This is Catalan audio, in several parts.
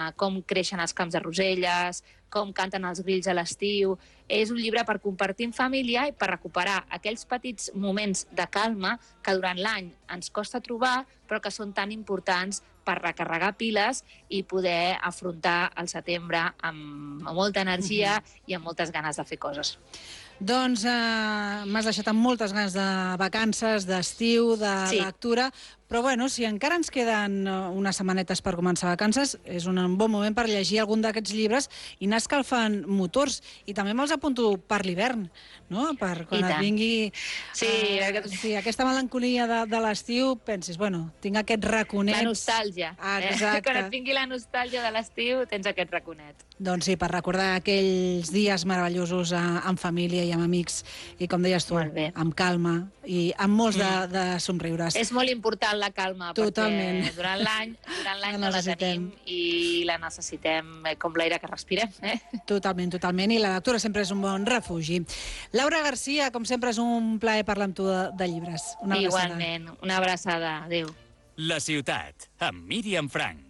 com creixen els camps de roselles, com canten els grills a l'estiu. És un llibre per compartir en família i per recuperar aquells petits moments de calma que durant l'any ens costa trobar, però que són tan importants per recarregar piles i poder afrontar el setembre amb molta energia i amb moltes ganes de fer coses. Doncs m'has deixat amb moltes ganes de vacances, d'estiu, de lectura, però bueno, si encara ens queden unes setmanetes per començar vacances, és un bon moment per llegir algun d'aquests llibres i anar escalfant motors. I també me'ls apunto per l'hivern, no? Per quan et vingui aquesta melancolia de l'estiu, pensis, bueno, tinc aquest raconet... La nostàlgia. Exacte. Quan et vingui la nostàlgia de l'estiu, tens aquest raconet. Doncs sí, per recordar aquells dies meravellosos amb família i amb amics, i com deies tu, amb calma i amb molts de somriures. És molt important la calma, totalment, perquè durant l'any no la tenim i la necessitem com l'aire que respirem. Totalment, totalment, i la lectura sempre és un bon refugi. Laura Garcia, com sempre és un plaer parlar amb tu de llibres. Una abraçada. Igualment, una abraçada. Adéu. La ciutat, amb Míriam Frank.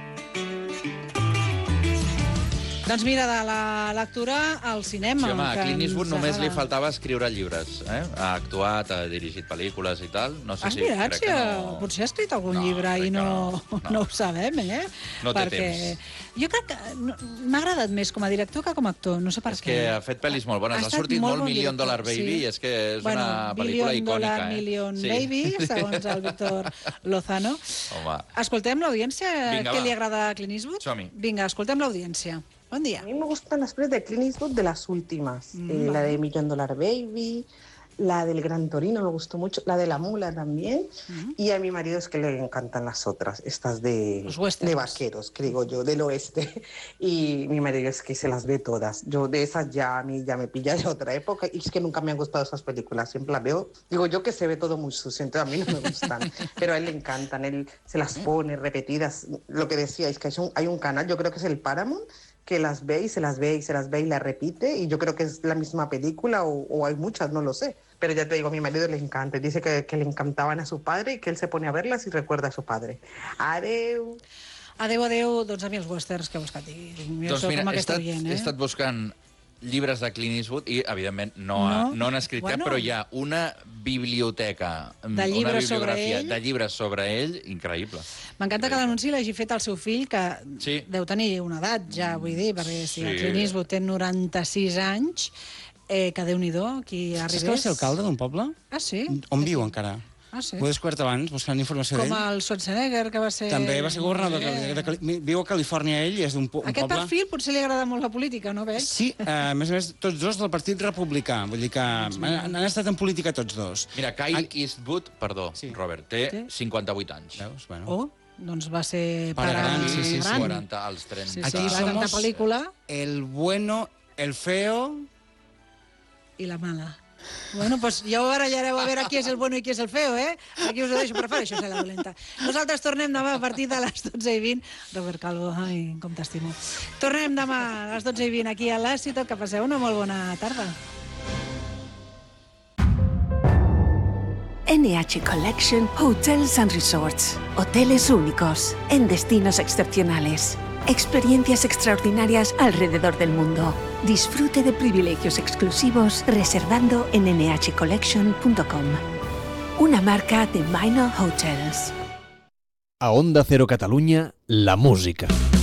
Doncs mira, de la lectura al cinema. Sí, home, a Clint Eastwood només li faltava escriure llibres. Ha actuat, ha dirigit pel·lícules i tal. No sé Has mirat si potser ha escrit algun llibre i no ho sabem, eh? No té temps. Jo crec que m'ha agradat més com a director que com a actor, no sé per què. És que ha fet pel·lis molt bones. Ha sortit molt Million Dollar Baby i és que és una pel·lícula icònica. Million Baby, segons el Víctor Lozano. Escoltem l'audiència. Què li agrada a Clint Eastwood? Som-hi. Vinga, escoltem l'audiència. Buen día. A mí me gustan las películas de Clint Eastwood de las últimas. La de Million Dollar Baby, la del Gran Torino me gustó mucho, la de La Mula también. Y a mi marido es que le encantan las otras, estas de vaqueros, que digo yo, del oeste. Y mi marido es que se las ve todas. Yo de esas ya me pilla de otra época. Y es que nunca me han gustado esas películas. Siempre las veo. Digo yo que se ve todo muy sucio, entonces a mí no me gustan. Pero a él le encantan, él se las pone repetidas. Lo que decíais, que hay un canal, yo creo que es el Paramount, que las ve y se las ve y se las ve y la repite, y yo creo que es la misma película o hay muchas, no lo sé. Pero ya te digo, a mi marido le encanta, dice que le encantaban a su padre y que él se pone a verlas y recuerda a su padre. Adeu. Adeu, doncs a mi els westerns que he buscat. Doncs mira, he estat buscant llibres de Clint Eastwood i, evidentment, no han escrit cap, però hi ha una biblioteca, una bibliografia de llibres sobre ell increïble. M'encanta que l'anunci l'hagi fet el seu fill, que deu tenir una edat ja, vull dir, perquè si el Clint Eastwood té 96 anys, que Déu-n'hi-do, qui arribés... És que va ser alcalde d'un poble? Ah, sí? On viu encara? Ah, sí? Ho he descobert abans, buscant informació d'ell. Com el Schwarzenegger, que va ser... També va ser governador. Viu a Califòrnia, ell, és d'un poble... Aquest perfil potser li agrada molt la política, no veig? Sí, a més a més, tots dos del Partit Republicà. Vull dir que han estat en política tots dos. Mira, Kyle Eastwood, perdó, Robert, té 58 anys. Veus? Bueno. Doncs va ser pare gran. Sí, 40 als 30. Aquí somos el bueno, el feo... I la mala. Bueno, pues ja ho barallareu a veure qui és el bueno i qui és el feo, eh? Aquí us ho deixo, però fa això ser la dolenta. Nosaltres tornem demà a partir de les 12:20. Robert Calvo, ai, com t'estimo. Tornem demà a les 12:20 aquí a la Ciutat. Que passeu una molt bona tarda. NH Collection Hotels and Resorts. Hoteles únicos en destinos excepcionales. Experiencias extraordinarias alrededor del mundo. Disfrute de privilegios exclusivos reservando en nhcollection.com. Una marca de Minor Hotels. A Onda Cero Catalunya, la música.